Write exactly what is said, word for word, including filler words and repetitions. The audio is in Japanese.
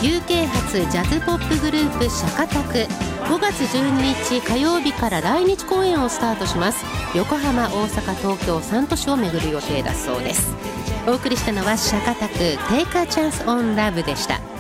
ユーケー 発ジャズポップグループシャカタク、ごがつじゅうににち火曜日から来日公演をスタートします。横浜、大阪、東京さん都市を巡る予定だそうです。お送りしたのはシャカタク Take a Chance on Love でした。